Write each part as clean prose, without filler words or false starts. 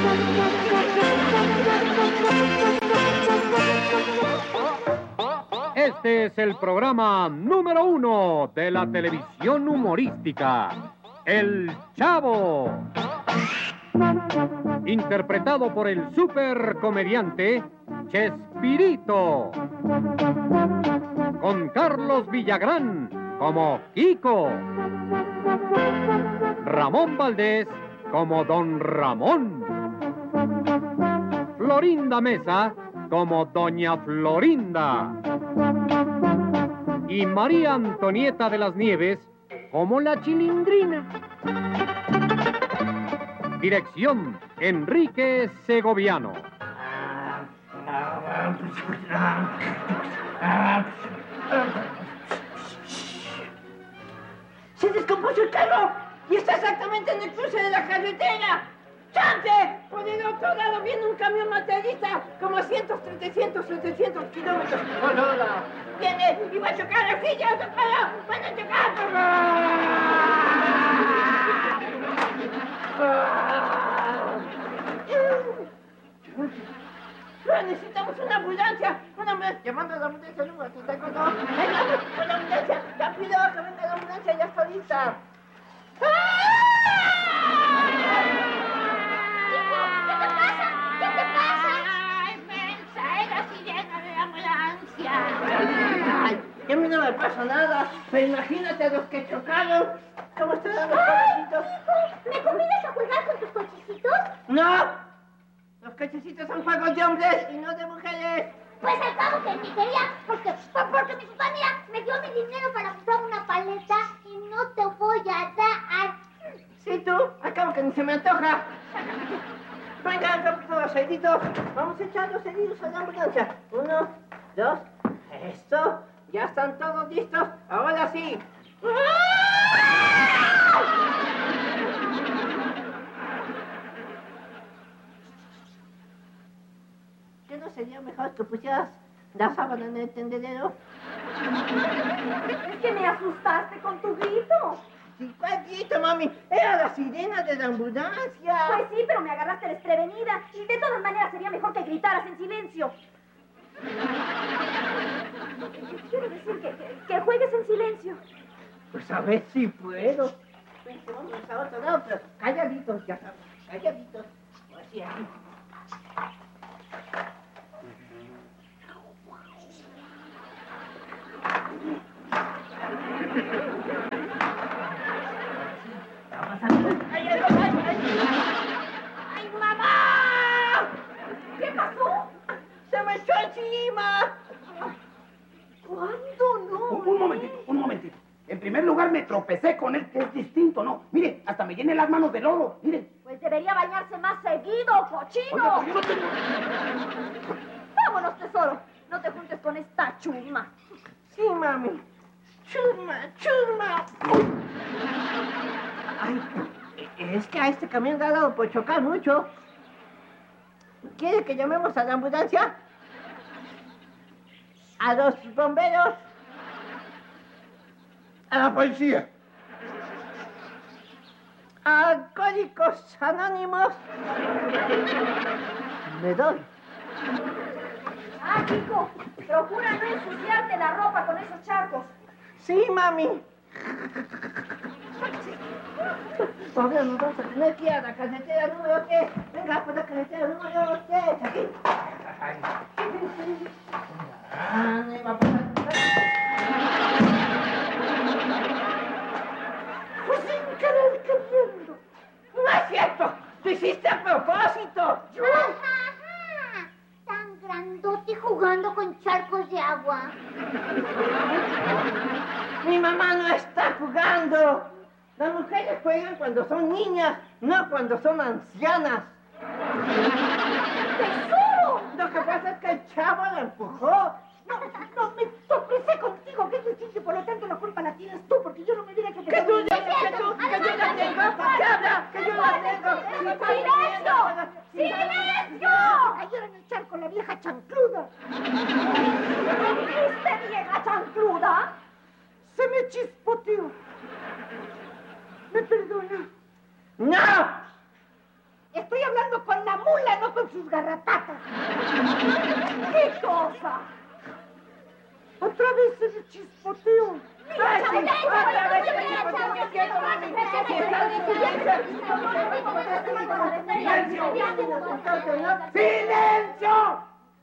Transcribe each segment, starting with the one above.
Este es el programa número 1 de la televisión humorística, El Chavo. Interpretado por el supercomediante Chespirito. Con Carlos Villagrán como Kiko. Ramón Valdés como Don Ramón. Florinda Mesa como Doña Florinda. Y María Antonieta de las Nieves como la Chilindrina. Dirección, Enrique Segoviano. ¡Se descompuso el carro! ¡Y está exactamente en el cruce de la carretera! ¡Chance! Por el otro lado viene un camión materialista como a 300, 700 kilómetros por hora. Viene y va a chocar aquí, ya se para. ¡Van a chocar! Necesitamos una ambulancia. Llamando a la ambulancia número 34. ¡Una ambulancia! ¡Rápido! ¡Que venga la ambulancia! ¡Ya está lista! A mí no me pasa nada, pero imagínate a los que chocaron. ¿Cómo están los cochecitos? ¿Me convidas a jugar con tus cochecitos? ¡No! Los cochecitos son juegos de hombres y no de mujeres. Pues al cabo que ni quería, porque mi familia me dio mi dinero para comprar una paleta y no te voy a dar. Sí, tú, al cabo que ni se me antoja. Vengan, rápido, los heridos. Vamos a echar los heridos a la ambulancia. 1, 2, esto. Ya están todos listos. Ahora sí. ¿Qué no sería mejor que pusieras la sábana en el tendedero? Es que me asustaste con tu grito. Sí, ¿cuál grito, mami? Era la sirena de la ambulancia. Pues sí, pero me agarraste desprevenida. Y de todas maneras sería mejor que gritaras en silencio. Quiero decir que juegues en silencio. Pues a ver si puedo. Pues vamos a otro lado, pero calladitos, ya sabes. Calladitos. Así, así. ¡Ay, mamá! ¿Qué pasó? ¡Se me echó encima! ¿Cuándo no? Un momentito. En primer lugar me tropecé con él, que es distinto, ¿no? Mire, hasta me llené las manos de lodo, mire. Pues debería bañarse más seguido, cochino. Oiga, pues yo no Vámonos, tesoro. No te juntes con esta chusma. Sí, mami. Chusma. Ay, es que a este camión le ha dado por chocar mucho. ¿Quiere que llamemos a la ambulancia? ¿A los bomberos? a la policía. ¿A Alcohólicos Anónimos? Me doy. Ah, chico, procura no ensuciarte la ropa con esos charcos. Sí, mami. Ahora nos vamos a tener que ir a la carretera número 3. Venga, por la carretera número 3. Aquí. No iba a pasar. Pues sin querer queriendo. ¡No es cierto! ¡Lo hiciste a propósito! ¡Yo! Ajá, tan grandote jugando con charcos de agua. Mi mamá no está jugando. Las mujeres juegan cuando son niñas, no cuando son ancianas. ¡Tesoro! Lo que pasa es que el chavo la empujó. No, me tropecé contigo, que es distinto, por lo tanto la culpa la tienes tú, porque yo no me diría que Que tú la tengo, que yo la tengo. ¡Silencio! ¡Silencio! Cayó en el charco la vieja chancluda. ¿Viste, vieja chancluda? Se me chispoteó. ¿Me perdona? ¡No! Estoy hablando con la mula, no con sus garrapatas. ¿Qué cosa? Otra vez el chispoteo. ¡Ay, sí! ¡Otra vez el chispoteo! ¡Silencio!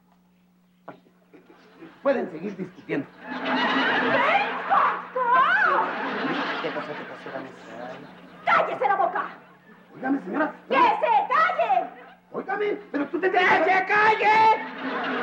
Pueden seguir discutiendo. ¿Qué pasó, Vanessa? ¡Cállese la boca! Óigame, señora. ¡Que se calle! Óigame, pero tú te... ¡Que se calle!